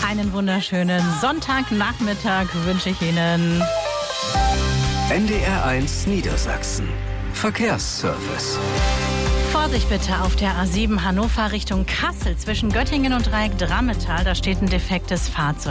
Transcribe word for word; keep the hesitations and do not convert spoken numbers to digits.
Einen wunderschönen Sonntagnachmittag wünsche ich Ihnen. N D R eins Niedersachsen. Verkehrsservice. Vorsicht bitte auf der A sieben Hannover Richtung Kassel zwischen Göttingen und Dreieck Drammetal. Da steht ein defektes Fahrzeug.